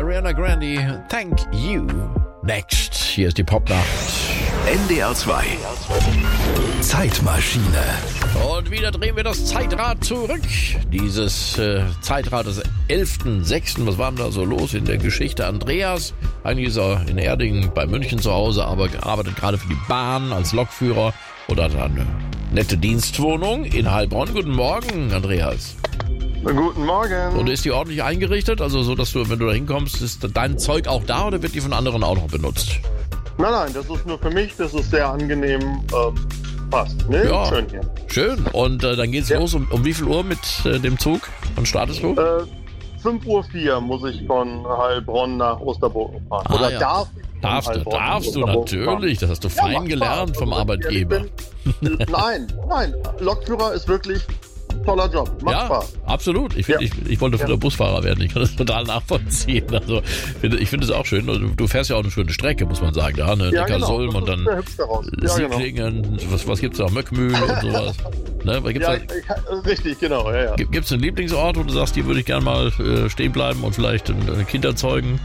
Ariana Grande, Thank You. Next, hier ist die Popnacht. NDR 2 Zeitmaschine. Und wieder drehen wir das Zeitrad zurück. Dieses Zeitrad des 11.06. Was war denn da so los in der Geschichte? Andreas, eigentlich ist er in Erding bei München zu Hause, aber arbeitet gerade für die Bahn als Lokführer oder hat eine nette Dienstwohnung in Heilbronn. Guten Morgen, Andreas. Guten Morgen. Und ist die ordentlich eingerichtet? Also so, dass du, wenn du da hinkommst, ist dein Zeug auch da oder wird die von anderen auch noch benutzt? Nein, das ist nur für mich, das ist sehr angenehm, passt. Ne? Ja, schön hier. Schön. Und dann geht's los um wie viel Uhr mit dem Zug? Wann startest du? 5:04 Uhr muss ich von Heilbronn nach Osterburgen fahren. Oder ja. Darfst du natürlich. Das hast du fein gelernt vom Arbeitgeber. Nein. Lokführer ist wirklich toller Job. Macht Spaß. Absolut. Ich wollte früher Busfahrer werden. Ich kann das total nachvollziehen. Also ich finde es auch schön. Du fährst ja auch eine schöne Strecke, muss man sagen. Da, ne? Neckarsulm und dann Sieglingen. Was gibt's da? Möckmühl und sowas. Ne? Richtig, genau. Ja. Gibt's einen Lieblingsort, wo du sagst, hier würde ich gerne mal stehen bleiben und vielleicht ein Kind erzeugen?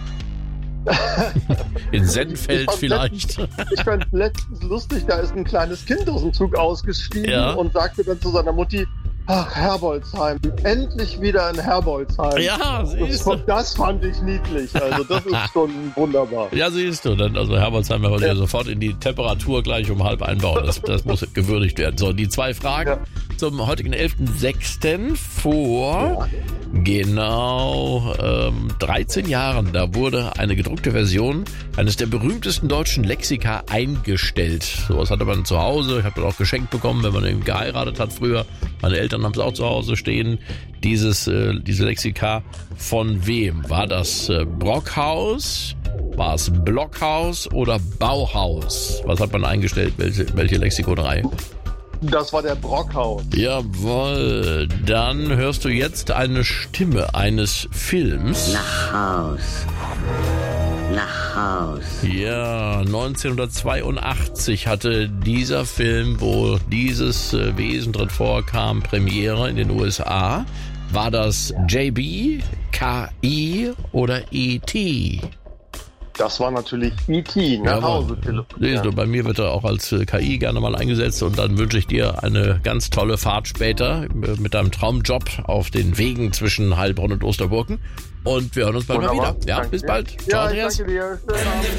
In Sennfeld vielleicht. Ich fand letztens lustig, da ist ein kleines Kind aus dem Zug ausgestiegen und sagte dann zu seiner Mutti: Ach, Herbolzheim, endlich wieder in Herbolzheim. Ja, siehst du. Das fand ich niedlich, also das ist schon wunderbar. Ja, siehst du, dann, also Herbolzheim wollte ja sofort in die Temperatur gleich um 12:30 einbauen, das muss gewürdigt werden. So, die zwei Fragen zum heutigen 11.06. vor genau 13 Jahren, da wurde eine gedruckte Version eines der berühmtesten deutschen Lexika eingestellt. Sowas hatte man zu Hause, ich habe das auch geschenkt bekommen, wenn man eben geheiratet hat früher. Meine Eltern haben es auch zu Hause stehen. Diese Lexika von wem? War das Brockhaus? War es Blockhaus oder Bauhaus? Was hat man eingestellt? Welche Lexikoreihe? Das war der Brockhaus. Jawohl. Dann hörst du jetzt eine Stimme eines Films. Nach Haus. Ja, 1982 hatte dieser Film, wo dieses Wesen drin vorkam, Premiere in den USA. War das JB, KI oder E.T.? Das war natürlich E.T., nach Hause telefonieren. Bei mir wird er auch als KI gerne mal eingesetzt und dann wünsche ich dir eine ganz tolle Fahrt später mit deinem Traumjob auf den Wegen zwischen Heilbronn und Osterburgen. Und wir hören uns bald mal wieder. Ja, bis bald. Ciao, Andreas. Danke dir. Schönen Abend.